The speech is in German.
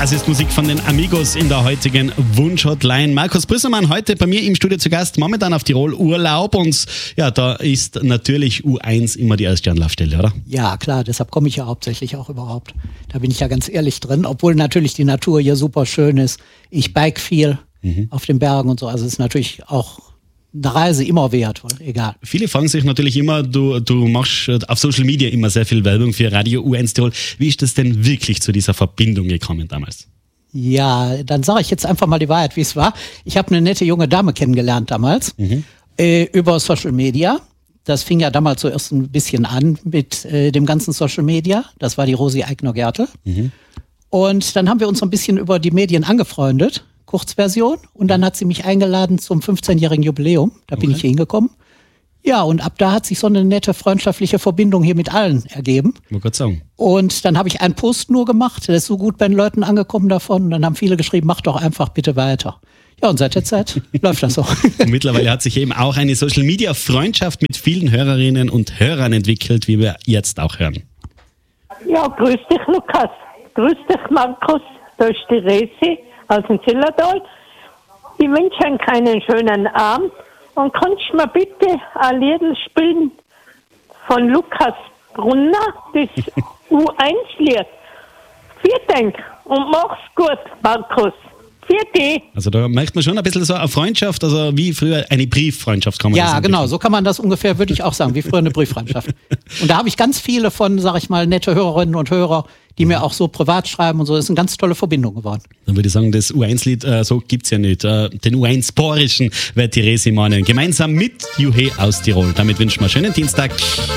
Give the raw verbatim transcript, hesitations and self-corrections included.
Das ist Musik von den Amigos in der heutigen Wunsch-Hotline. Markus Brüsselmann heute bei mir im Studio zu Gast, momentan auf Tirol Urlaub, und ja, da ist natürlich U eins immer die erste Anlaufstelle, oder? Ja, klar, deshalb komme ich ja hauptsächlich auch überhaupt. Da bin ich ja ganz ehrlich drin, obwohl natürlich die Natur hier super schön ist. Ich bike viel mhm. auf den Bergen und so, also es ist natürlich auch eine Reise immer wert, egal. Viele fragen sich natürlich immer, du, du machst auf Social Media immer sehr viel Werbung für Radio U eins Tirol. Wie ist das denn wirklich zu dieser Verbindung gekommen damals? Ja, dann sage ich jetzt einfach mal die Wahrheit, wie es war. Ich habe eine nette junge Dame kennengelernt damals mhm. äh, über Social Media. Das fing ja damals so erst ein bisschen an mit äh, dem ganzen Social Media. Das war die Rosi Eigner-Gertel. Mhm. Und dann haben wir uns so ein bisschen über die Medien angefreundet. Kurzversion, und dann hat sie mich eingeladen zum fünfzehnjährigen Jubiläum. Da bin okay. ich hier hingekommen. Ja, und ab da hat sich so eine nette freundschaftliche Verbindung hier mit allen ergeben. Ich wollte gerade sagen. Und dann habe ich einen Post nur gemacht, der ist so gut bei den Leuten angekommen davon. Und dann haben viele geschrieben, mach doch einfach bitte weiter. Ja, und seit der Zeit läuft das so. Und mittlerweile hat sich eben auch eine Social-Media-Freundschaft mit vielen Hörerinnen und Hörern entwickelt, wie wir jetzt auch hören. Ja, grüß dich, Lukas. Grüß dich, Markus. Da ist die Resi aus dem Zillertal. Ich wünsche einen keinen schönen Abend, und kannst du mir bitte ein Lied spielen von Lukas Brunner, das U eins Lied. Vielen Dank und mach's gut, Markus. Vierte. Also da merkt man schon ein bisschen so eine Freundschaft, also wie früher eine Brieffreundschaft, kann man ja, das Ja, genau, so kann man das ungefähr, würde ich auch sagen, wie früher eine Brieffreundschaft. Und da habe ich ganz viele von, sag ich mal, nette Hörerinnen und Hörer, die mir auch so privat schreiben und so. Das ist eine ganz tolle Verbindung geworden. Dann würde ich sagen, das U eins Lied, äh, so gibt's ja nicht. Äh, den U eins Porischen wird die Resi mahnen. Gemeinsam mit Juhe aus Tirol. Damit wünschen wir einen schönen Dienstag.